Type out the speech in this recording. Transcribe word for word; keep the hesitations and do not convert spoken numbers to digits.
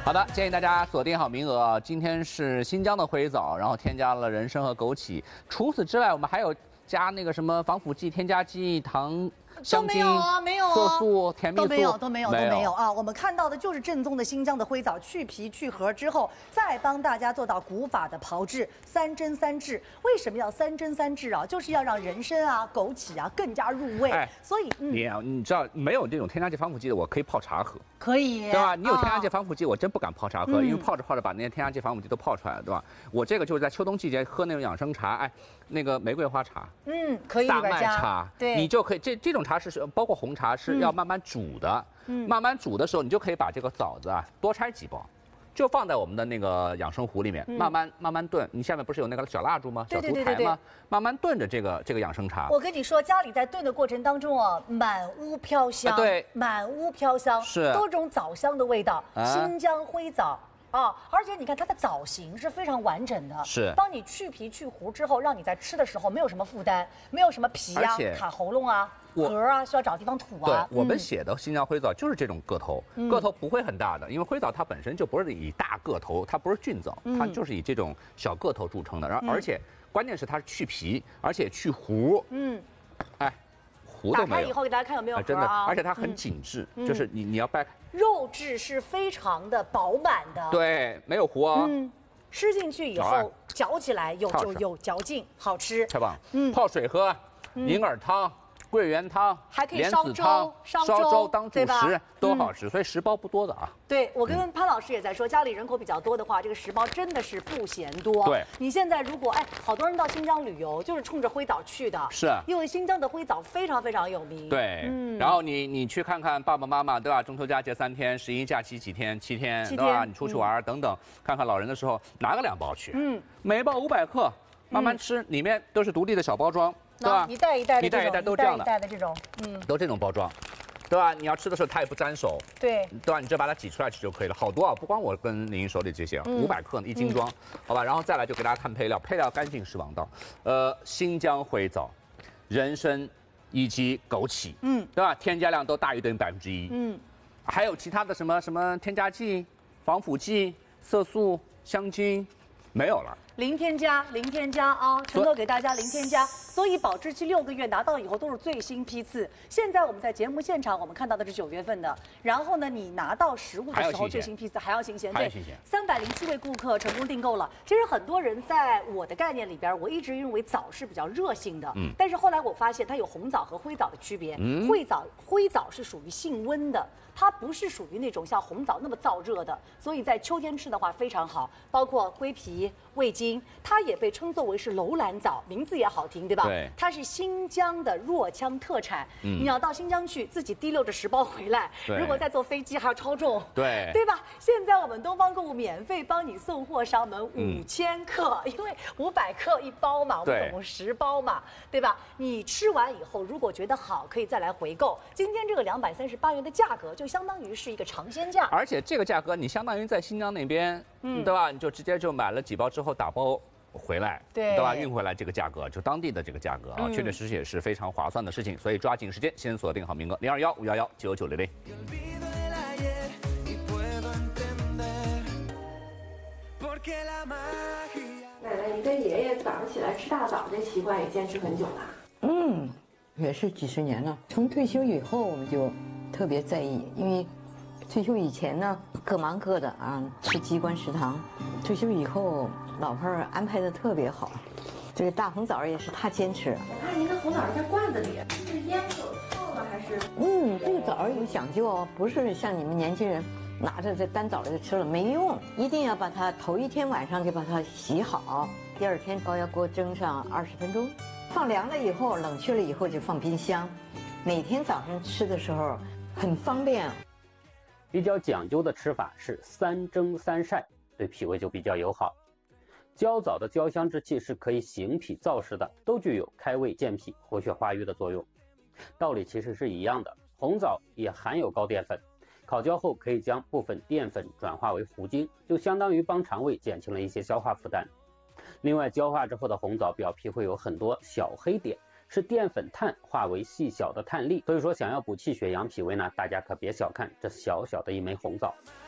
好的，建议大家锁定好名额。今天是新疆的灰枣，然后添加了人参和枸杞。除此之外，我们还有加那个什么防腐剂、添加剂、糖。 都没有啊，没有啊， 色素、甜蜜素都没有，都没有，都没有没有啊！我们看到的就是正宗的新疆的灰枣，去皮去核之后，再帮大家做到古法的炮制，三蒸三制。为什么要三蒸三制啊？就是要让人参啊、枸杞啊更加入味。哎、所以， 嗯、你啊，你知道没有这种添加剂、防腐剂的，我可以泡茶喝， 可以， 对吧？你有添加剂、防腐剂，我真不敢泡茶喝， 嗯、 因为泡着泡着把那些添加剂、防腐剂都泡出来了，对吧？我这个就是在秋冬季节喝那种养生茶，哎，那个玫瑰花茶， 嗯，可以大麦茶， 对， 你就可以这这种茶是包括红。 红茶是要慢慢煮的，嗯，慢慢煮的时候，你就可以把这个枣子啊多拆几包，就放在我们的那个养生壶里面，嗯、慢慢慢慢炖。你下面不是有那个小蜡烛吗？小烛台吗？慢慢炖着这个这个养生茶。 我跟你说，家里在炖的过程当中啊，满屋飘香，啊、 对， 满屋飘香， 是多种枣香的味道，啊、新疆灰枣。 啊，而且你看它的枣形是非常完整的， 是帮你去皮去核之后，让你在吃的时候没有什么负担，没有什么皮啊卡喉咙啊、核啊需要找地方吐啊。 对，我们写的新疆灰枣就是这种个头，嗯、个头不会很大的，因为灰枣它本身就不是以大个头，它不是菌枣，嗯、它就是以这种小个头著称的。然后而且关键是它是去皮，而且去核。嗯，哎。 核都没有。 打开以后给大家看有没有核啊？ 真的，而且它很紧致，嗯、就是你你要掰开， 肉质是非常的饱满的。 对，没有核啊。 嗯，吃进去以后嚼起来有就有嚼劲，好吃。 太棒了。嗯，泡水喝，银耳汤。 桂圆汤还可以烧粥， 烧粥当主食都好吃，所以十包不多的啊。 对，我跟潘老师也在说，家里人口比较多的话，这个十包真的是不嫌多。 对， 你现在如果哎，好多人到新疆旅游就是冲着灰枣去的， 是， 因为新疆的灰枣非常非常有名。 对，嗯，然后你你去看看爸爸妈妈对吧？中秋佳节三天，十一假期几天？七天，对吧？你出去玩等等，看看老人的时候拿个两包去，嗯，每包五百克，慢慢吃，里面都是独立的小包装。 对吧？ 一袋一袋的， 一袋一袋都这样的， 一袋的这种，嗯， 都这种包装，对吧？你要吃的时候它也不粘手， 对， 对吧？你就把它挤出来吃就可以了。好多啊，不光我跟林英手里这些，五百克一斤装，好吧？然后再来就给大家看配料，配料干净是王道。呃，新疆灰枣、人参以及枸杞，嗯，对吧？添加量都大于等于百分之一，嗯，还有其他的什么什么添加剂、防腐剂、色素、香精，没有了。 零添加，零添加啊！承诺给大家零添加，所以保质期六个月，拿到以后都是最新批次。现在我们在节目现场，我们看到的是九月份的，然后呢，你拿到实物的时候最新批次还要新鲜， 对， 三百零七位顾客成功订购了。其实很多人在我的概念里边，我一直认为枣是比较热性的，嗯，但是后来我发现它有红枣和灰枣的区别，嗯，灰枣灰枣是属于性温的。 它不是属于那种像红枣那么燥热的，所以在秋天吃的话非常好。包括龟皮、味精，它也被称作为是楼兰枣，名字也好听，对吧？ 对。 它是新疆的若羌特产。嗯。你要到新疆去，自己提溜着十包回来，如果再坐飞机还要超重。 对。 对吧？现在我们东方购物免费帮你送货上门五千克，嗯、因为五百克一包嘛，我们总共十包嘛，对吧？你吃完以后，如果觉得好，可以再来回购。今天这个两百三十八元的价格就。 相当于是一个尝鲜价， 而且这个价格你相当于在新疆那边，嗯，对吧？你就直接就买了几包之后打包回来， 对， 对吧？运回来这个价格就当地的这个价格啊，嗯、确确实实也是非常划算的事情。所以抓紧时间，先锁定好名额零二幺五幺幺九九零零。 奶奶，你跟爷爷早上起来吃大枣这习惯也坚持很久了。 嗯，也是几十年了。从退休以后，我们就。 特别在意，因为退休以前呢，各忙各的啊，吃机关食堂。退休以后，老伴儿安排的特别好。这个大红枣也是他坚持。 我看您的红枣在罐子里，是腌手泡了还是？ 嗯，这个枣有讲究哦，不是像你们年轻人拿着这单枣就吃了没用，一定要把它头一天晚上就把它洗好，第二天高压锅蒸上二十分钟，放凉了以后，冷却了以后就放冰箱。每天早上吃的时候。 很方便， 比较讲究的吃法是三蒸三晒，对脾胃就比较友好。焦枣的焦香之气是可以行脾燥湿的，都具有开胃健脾、活血化瘀的作用。道理其实是一样的，红枣也含有高淀粉，烤焦后可以将部分淀粉转化为糊精，就相当于帮肠胃减轻了一些消化负担。另外，焦化之后的红枣表皮会有很多小黑点。 是淀粉碳化为细小的碳粒，所以说想要补气血养脾胃呢，大家可别小看这小小的一枚红枣。